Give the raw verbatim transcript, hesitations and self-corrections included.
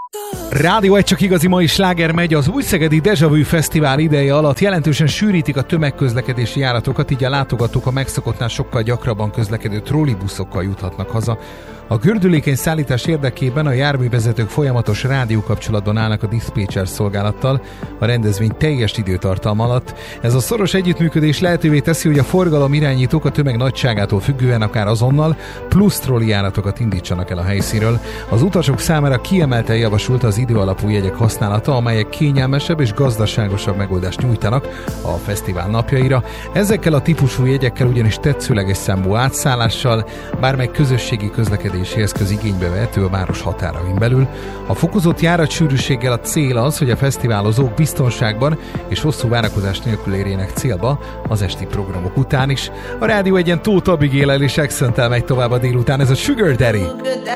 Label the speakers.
Speaker 1: Rádió egy csak igazi mai sláger megy. Az Újszegedi Deja Vu Fesztivál ideje alatt jelentősen sűrítik a tömegközlekedési járatokat, így a látogatók a megszokottnál sokkal gyakrabban közlekedő trollibuszokkal juthatnak haza. A gördülékeny szállítás érdekében a járművezetők folyamatos rádiókapcsolatban állnak a diszpécser szolgálattal a rendezvény teljes időtartalma alatt. Ez a szoros együttműködés lehetővé teszi, hogy a forgalom irányítók a tömeg nagyságától függően akár azonnal plusz trolli járatokat indítsanak el a helyszínről. Az utasok számára kiemelten javasult az időalapú jegyek használata, amelyek kényelmesebb és gazdaságosabb megoldást nyújtanak a fesztivál napjaira. Ezekkel a típusú jegyekkel ugyanis tetszőleges számú átszállással bármely közösségi közlekedés eszköz igénybe vehető a város határain belül. A fokozott járatsűrűséggel a cél az, hogy a fesztiválozók biztonságban és hosszú várakozás nélkül érjenek célba az esti programok után is. A Rádió Egyen Tóth Abigail és Accent-tel megy tovább a délután, ez a Sugar Daddy.